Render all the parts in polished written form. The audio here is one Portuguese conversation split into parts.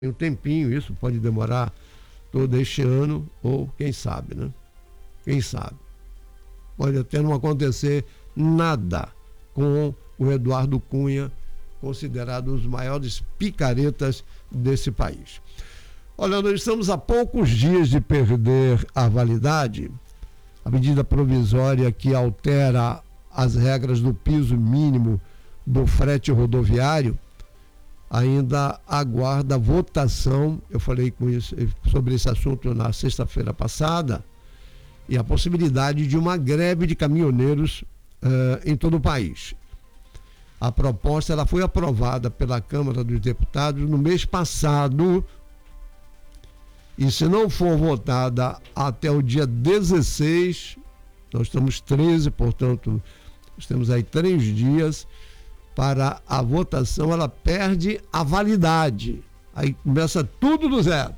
Tem um tempinho, isso pode demorar todo este ano, ou quem sabe, né? Quem sabe. Pode até não acontecer nada com o Eduardo Cunha, considerado um dos maiores picaretas desse país. Olha, nós estamos a poucos dias de perder a validade. A medida provisória que altera as regras do piso mínimo do frete rodoviário ainda aguarda votação. Eu falei sobre esse assunto na sexta-feira passada, e a possibilidade de uma greve de caminhoneiros em todo o país. A proposta ela foi aprovada pela Câmara dos Deputados no mês passado, e se não for votada até o dia 16, nós estamos 13, portanto, nós temos aí 3 dias para a votação, ela perde a validade. Aí começa tudo do zero.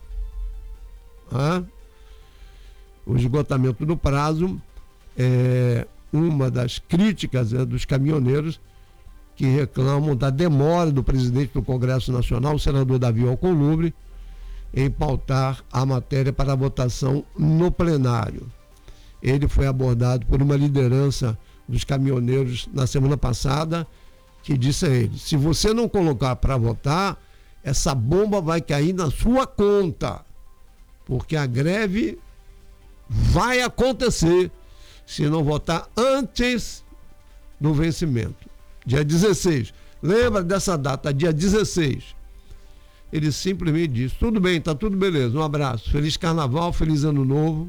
O esgotamento do prazo é uma das críticas dos caminhoneiros, que reclamam da demora do presidente do Congresso Nacional, o senador Davi Alcolumbre, em pautar a matéria para a votação no plenário. Ele foi abordado por uma liderança dos caminhoneiros na semana passada, que disse a ele: se você não colocar para votar, essa bomba vai cair na sua conta, porque a greve vai acontecer se não votar antes do vencimento. Dia 16. Lembra dessa data, dia 16. Ele simplesmente disse: tudo bem, tá tudo beleza, um abraço, feliz carnaval, feliz ano novo,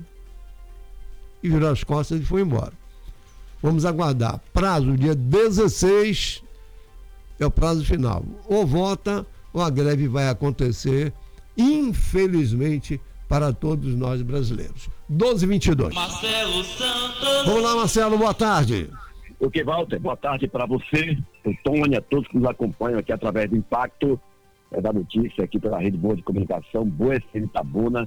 e virou as costas e foi embora. Vamos aguardar. Prazo, dia 16 é o prazo final. Ou vota, ou a greve vai acontecer, infelizmente, para todos nós brasileiros. 12h22. Marcelo Santos. Vamos lá, Marcelo, boa tarde. Ok, Walter, boa tarde para você, o Tony, a todos que nos acompanham aqui através do Impacto da Notícia, aqui pela Rede Boa de Comunicação, Boa FM Itabuna,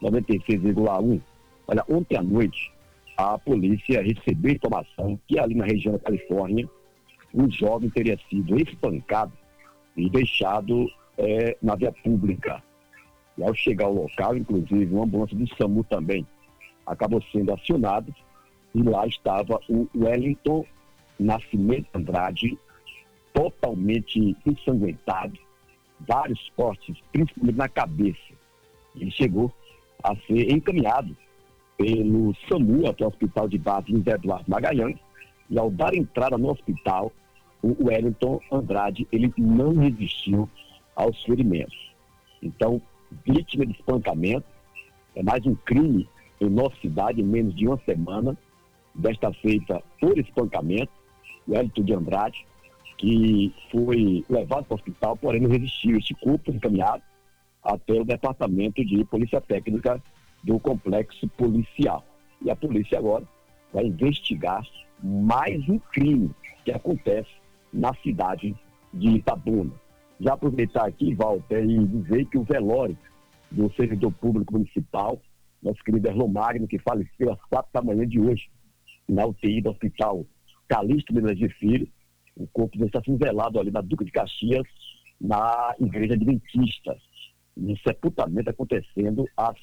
96,1. Olha, ontem à noite, a polícia recebeu informação que ali na região da Califórnia, um jovem teria sido espancado e deixado na via pública. E ao chegar ao local, inclusive uma ambulância do SAMU também acabou sendo acionada, e lá estava o Wellington Nascimento Andrade, totalmente ensanguentado, vários cortes, principalmente na cabeça. Ele chegou a ser encaminhado pelo SAMU até o hospital de base José Eduardo Magalhães, e ao dar entrada no hospital, o Wellington Andrade, ele não resistiu aos ferimentos. Então, vítima de espancamento, é mais um crime em nossa cidade em menos de uma semana, desta feita por espancamento. O Wellington de Andrade, que foi levado para o hospital, porém não resistiu. Este corpo foi encaminhado até o departamento de polícia técnica do complexo policial. E a polícia agora vai investigar mais um crime que acontece na cidade de Itabuna. Já aproveitar aqui, Walter, e dizer que o velório do servidor público municipal, nosso querido Erlon Magno, que faleceu às 4 da manhã de hoje, na UTI do Hospital Calixto Menezes de Filho, o corpo já está sendo velado ali na Duque de Caxias, na Igreja Adventista. E o sepultamento acontecendo às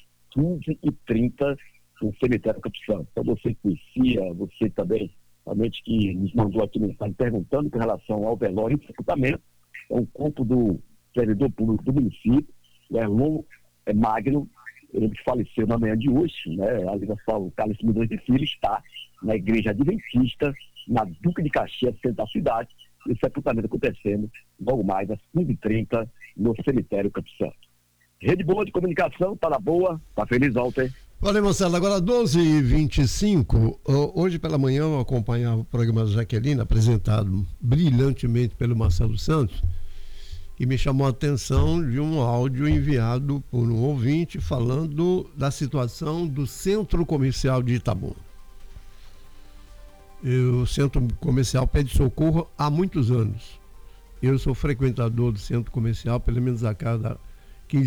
15h30 no cemitério Campo Santo. Então você conhecia, você também, realmente que nos mandou aqui mensagem perguntando com relação ao velório e sepultamento, é um corpo do servidor público do município, o Erlon Magno, ele faleceu na manhã de hoje, né? Ali na sua Calixto Menezes de Filho, está na Igreja Adventista, na Duque de Caxias, centro da cidade, e o sepultamento acontecendo logo mais às 15h30 no cemitério Campo Santo. Rede Boa de Comunicação, tá na boa, tá feliz, Walter. Valeu, Marcelo. Agora 12h25, hoje pela manhã eu acompanhava o programa Jaqueline, apresentado brilhantemente pelo Marcelo Santos, e me chamou a atenção de um áudio enviado por um ouvinte falando da situação do Centro Comercial de Itabuna. O Centro Comercial pede socorro há muitos anos. Eu sou frequentador do Centro Comercial, pelo menos a cada